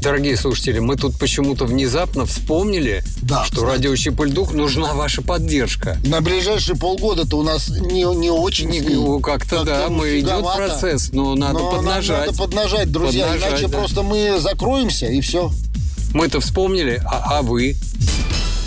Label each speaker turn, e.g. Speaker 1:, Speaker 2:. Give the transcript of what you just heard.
Speaker 1: Дорогие слушатели, мы тут почему-то внезапно вспомнили, что радио Чип-и-Ль-Дух нужна ваша поддержка.
Speaker 2: На ближайшие полгода-то у нас не очень...
Speaker 1: Как-то идет процесс, но надо поднажать.
Speaker 2: Надо поднажать, друзья, иначе просто мы закроемся, и все.
Speaker 1: Мы-то вспомнили, а вы?